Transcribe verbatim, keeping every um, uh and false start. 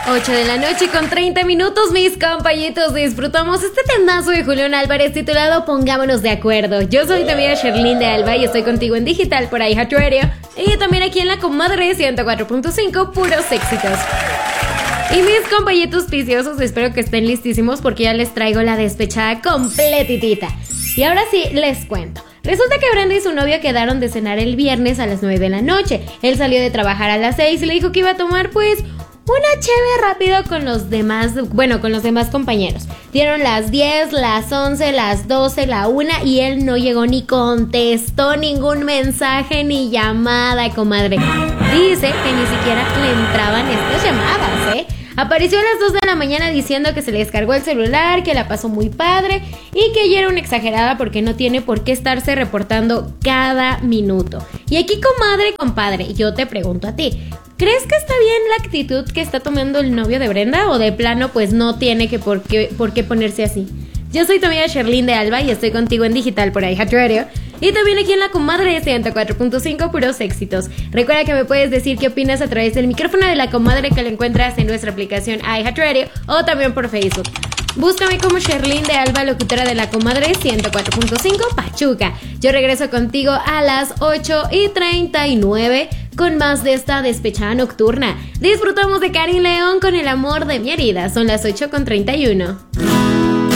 ocho de la noche con treinta minutos, mis compañitos, disfrutamos este temazo de Julián Álvarez titulado Pongámonos de Acuerdo. Yo soy tu amiga Sherlyn de Alba y estoy contigo en digital por iHeartRadio y también aquí en la comadre ciento cuatro punto cinco, puros éxitos. Y mis compañitos piciosos, espero que estén listísimos porque ya les traigo la despechada completitita. Y ahora sí, les cuento. Resulta que Brenda y su novio quedaron de cenar el viernes a las nueve de la noche. Él salió de trabajar a las seis y le dijo que iba a tomar, pues, una cheve rápido con los demás, bueno, con los demás compañeros. Dieron las diez, las once, las doce, la una y él no llegó ni contestó ningún mensaje ni llamada, comadre. Dice que ni siquiera le entraban estas llamadas, ¿eh? Apareció a las dos de la mañana diciendo que se le descargó el celular, que la pasó muy padre y que ella era una exagerada porque no tiene por qué estarse reportando cada minuto. Y aquí, comadre, compadre, yo te pregunto a ti, ¿crees que está bien la actitud que está tomando el novio de Brenda o de plano pues no tiene que por qué, por qué ponerse así? Yo soy tu amiga Sherlyn de Alba y estoy contigo en digital por iHeartRadio y también aquí en la comadre ciento cuatro punto cinco, puros éxitos. Recuerda que me puedes decir qué opinas a través del micrófono de la comadre que lo encuentras en nuestra aplicación iHeartRadio o también por Facebook. Búscame como Sherlyn de Alba, locutora de la comadre ciento cuatro punto cinco Pachuca. Yo regreso contigo a las ocho y treinta y nueve con más de esta despechada nocturna. Disfrutamos de Karin León con El amor de mi herida. Son las ocho con treinta y uno.